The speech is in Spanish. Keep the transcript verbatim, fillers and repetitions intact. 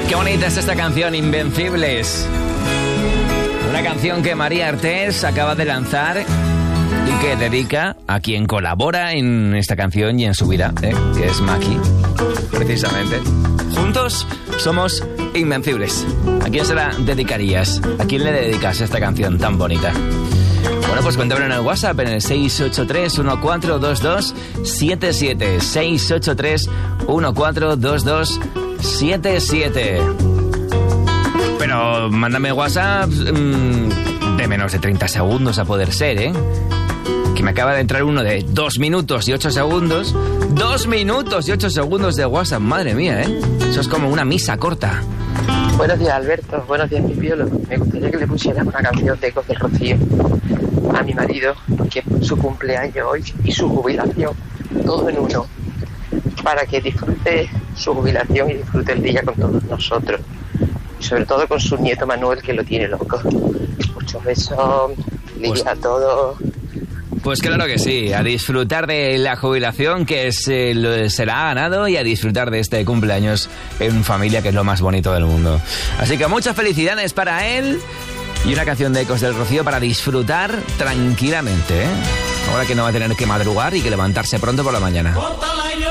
Qué bonita es esta canción, Invencibles. Una canción que María Artés acaba de lanzar y que dedica a quien colabora en esta canción y en su vida, ¿eh? Que es Maki, precisamente. Juntos somos invencibles. ¿A quién se la dedicarías? ¿A quién le dedicas esta canción tan bonita? Bueno, pues cuéntame en el WhatsApp en el seis ocho tres, uno cuatro dos dos, siete siete. seis ocho tres, uno cuatro dos dos, siete siete. Pero mándame WhatsApp mmm, de menos de treinta segundos a poder ser, ¿eh? Que me acaba de entrar uno de dos minutos y ocho segundos. dos minutos y ocho segundos de WhatsApp, madre mía, ¿eh? Eso es como una misa corta. Buenos días, Alberto. Buenos días, mi piolo. Me gustaría que le pusieras una canción de Ecos del Rocío a mi marido, que es su cumpleaños hoy y su jubilación, todo en uno, para que disfrute su jubilación y disfrute el día con todos nosotros. Y sobre todo con su nieto Manuel, que lo tiene loco. Muchos besos, Lidia, pues, a todos. Pues claro que sí, a disfrutar de la jubilación que se, lo, se la ha ganado y a disfrutar de este cumpleaños en familia, que es lo más bonito del mundo. Así que muchas felicidades para él y una canción de Ecos del Rocío para disfrutar tranquilamente, ¿eh? Ahora que no va a tener que madrugar y que levantarse pronto por la mañana.